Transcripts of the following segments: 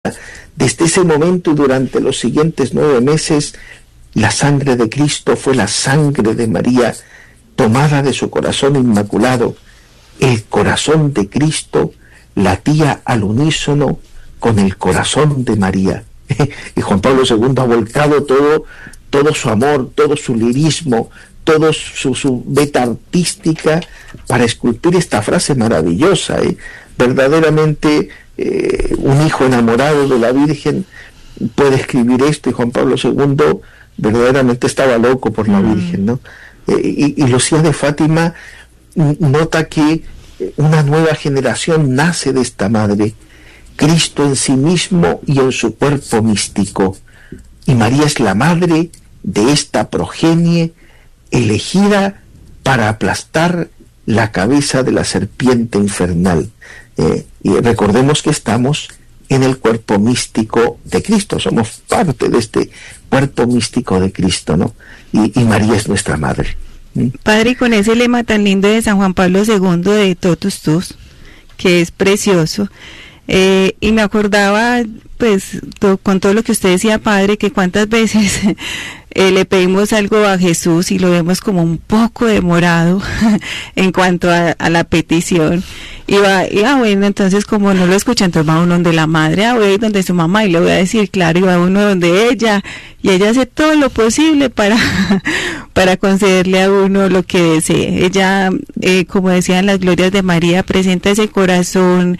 Desde ese momento y durante los siguientes 9 meses, la sangre de Cristo fue la sangre de María, tomada de su corazón inmaculado. El corazón de Cristo latía al unísono con el corazón de María. Y Juan Pablo II ha volcado todo su amor, todo su lirismo, toda su beta artística para esculpir esta frase maravillosa. Verdaderamente un hijo enamorado de la Virgen puede escribir esto, y Juan Pablo II verdaderamente estaba loco por la Virgen, ¿no? Y Lucía de Fátima nota que una nueva generación nace de esta madre, Cristo en sí mismo y en su cuerpo místico, y María es la madre de esta progenie elegida para aplastar la cabeza de la serpiente infernal. Y recordemos que estamos en el cuerpo místico de Cristo, somos parte de este cuerpo místico de Cristo, ¿no? Y María es nuestra madre. Padre, y con ese lema tan lindo de San Juan Pablo II de Totus Tus, que es precioso, y me acordaba, pues, con todo lo que usted decía, Padre, que cuántas veces le pedimos algo a Jesús y lo vemos como un poco demorado en cuanto a la petición. Y bueno, entonces como no lo escucha, entonces va uno donde la madre, voy a ir donde su mamá y le voy a decir, claro, y va uno donde ella, y ella hace todo lo posible para concederle a uno lo que desee. Ella, como decían las glorias de María, presenta ese corazón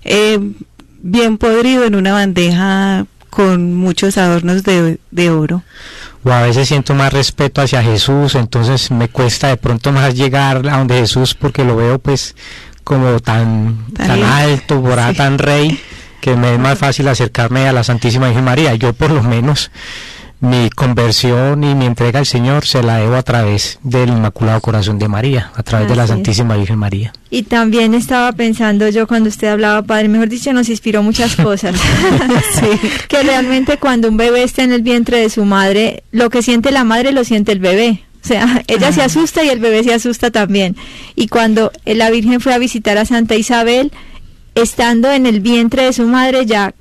bien podrido en una bandeja con muchos adornos de oro. O a veces siento más respeto hacia Jesús, entonces me cuesta de pronto más llegar a donde Jesús, porque lo veo pues como tan alto, por ahí, tan rey, que me es más fácil acercarme a la Santísima Virgen María. Yo por lo menos mi conversión y mi entrega al Señor se la debo a través del Inmaculado Corazón de María, a través de la Santísima Virgen María. Y también estaba pensando yo cuando usted hablaba, Padre, mejor dicho, nos inspiró muchas cosas. Sí. Que realmente cuando un bebé está en el vientre de su madre, lo que siente la madre lo siente el bebé. O sea, ella se asusta y el bebé se asusta también. Y cuando la Virgen fue a visitar a Santa Isabel, estando en el vientre de su madre, ya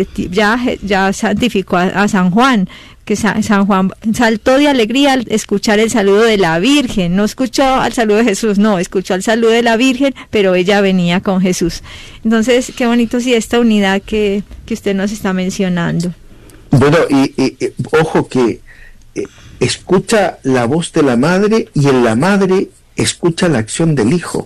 santificó a San Juan, que San Juan saltó de alegría al escuchar el saludo de la Virgen. No escuchó al saludo de Jesús, no, escuchó al saludo de la Virgen, pero ella venía con Jesús. Entonces, qué bonito sí esta unidad que usted nos está mencionando. Bueno, y ojo que escucha la voz de la madre, y en la madre escucha la acción del hijo.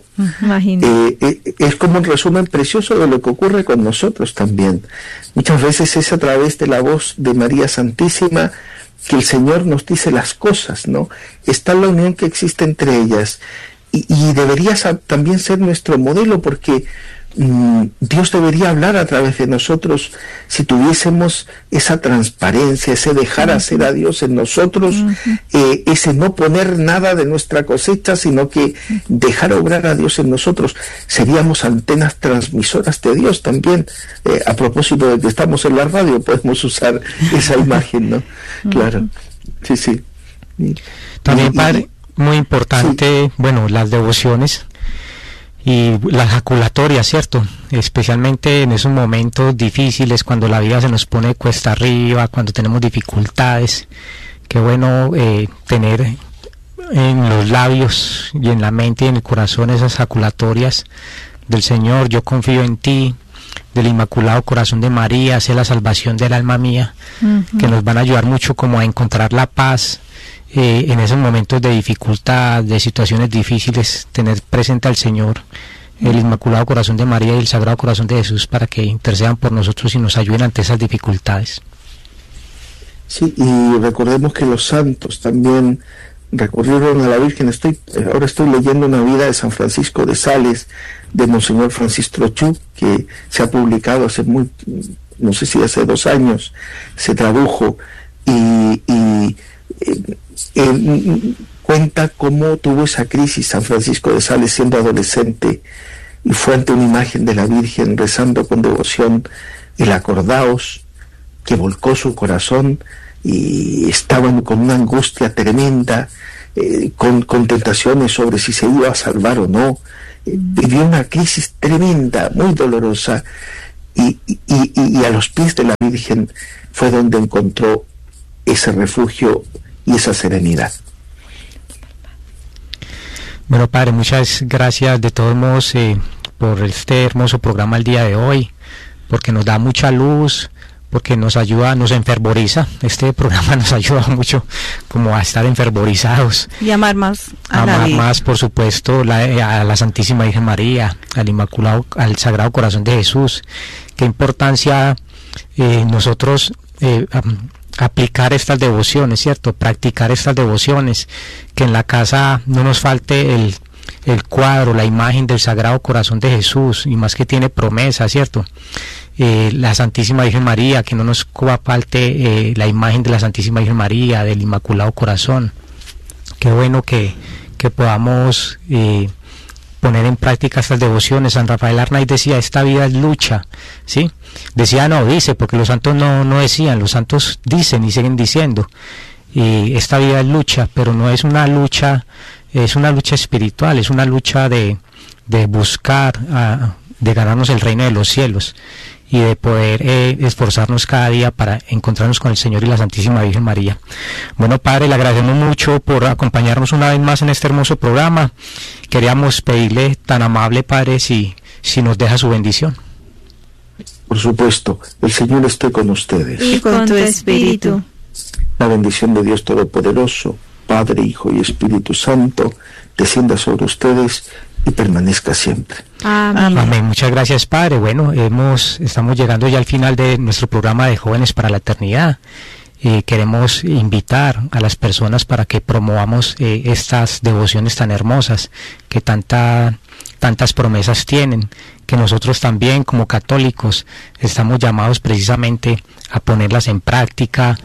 Es como un resumen precioso de lo que ocurre con nosotros también. Muchas veces es a través de la voz de María Santísima que el Señor nos dice las cosas, ¿no? Está la unión que existe entre ellas, y debería también ser nuestro modelo, porque Dios debería hablar a través de nosotros si tuviésemos esa transparencia, ese dejar hacer a Dios en nosotros, ese no poner nada de nuestra cosecha, sino que dejar obrar a Dios en nosotros. Seríamos antenas transmisoras de Dios también. A propósito de que estamos en la radio, podemos usar esa imagen, ¿no? Claro, sí. También, Padre, muy importante, bueno, las devociones y las jaculatorias, ¿cierto? Especialmente en esos momentos difíciles, cuando la vida se nos pone cuesta arriba, cuando tenemos dificultades. Qué bueno tener en los labios y en la mente y en el corazón esas jaculatorias del Señor. Yo confío en ti, del Inmaculado Corazón de María, sé la salvación del alma mía, que nos van a ayudar mucho como a encontrar la paz en esos momentos de dificultad, de situaciones difíciles, tener presente al Señor, el Inmaculado Corazón de María y el Sagrado Corazón de Jesús, para que intercedan por nosotros y nos ayuden ante esas dificultades. Sí, y recordemos que los santos también recurrieron a la Virgen. Ahora estoy leyendo una vida de San Francisco de Sales, de Monseñor Francisco Trochu, que se ha publicado hace no sé si hace 2 años, se tradujo, y cuenta cómo tuvo esa crisis San Francisco de Sales siendo adolescente, y fue ante una imagen de la Virgen rezando con devoción el Acordaos, que volcó su corazón, y estaban con una angustia tremenda, con tentaciones sobre si se iba a salvar o no. Vivió una crisis tremenda, muy dolorosa, y a los pies de la Virgen fue donde encontró ese refugio y esa serenidad. Bueno, padre, muchas gracias de todos modos por este hermoso programa el día de hoy, porque nos da mucha luz, porque nos ayuda, nos enfervoriza. Este programa nos ayuda mucho como a estar enfervorizados. Y amar más a la amar vida. más, por supuesto, a la Santísima Virgen María, al Inmaculado, al Sagrado Corazón de Jesús. Qué importancia nosotros aplicar estas devociones, ¿cierto? Practicar estas devociones, que en la casa no nos falte el cuadro, la imagen del Sagrado Corazón de Jesús, y más que tiene promesa, ¿cierto? La Santísima Virgen María, que no nos falte la imagen de la Santísima Virgen María, del Inmaculado Corazón. Qué bueno que podamos poner en práctica estas devociones. San Rafael Arnaiz decía, esta vida es lucha, ¿sí? Decía, no, dice, porque los santos no decían, los santos dicen y siguen diciendo, y esta vida es lucha, pero no es una lucha, es una lucha espiritual, es una lucha de buscar, de ganarnos el reino de los cielos, y de poder esforzarnos cada día para encontrarnos con el Señor y la Santísima Virgen María. Bueno, Padre, le agradecemos mucho por acompañarnos una vez más en este hermoso programa. Queríamos pedirle, tan amable Padre, si nos deja su bendición. Por supuesto, el Señor esté con ustedes. Y con tu espíritu. La bendición de Dios Todopoderoso, Padre, Hijo y Espíritu Santo, descienda sobre ustedes y permanezca siempre. Amén. Amén. Muchas gracias, Padre. Bueno, estamos llegando ya al final de nuestro programa de Jóvenes para la Eternidad. Queremos invitar a las personas para que promovamos estas devociones tan hermosas, que tantas promesas tienen, que nosotros también como católicos estamos llamados precisamente a ponerlas en práctica,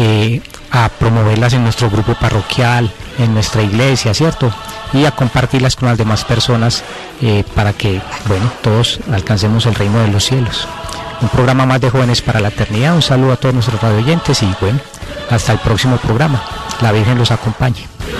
a promoverlas en nuestro grupo parroquial, en nuestra iglesia, ¿cierto? Y a compartirlas con las demás personas para que, bueno, todos alcancemos el reino de los cielos. Un programa más de Jóvenes para la Eternidad. Un saludo a todos nuestros radioyentes y, bueno, hasta el próximo programa. La Virgen los acompañe.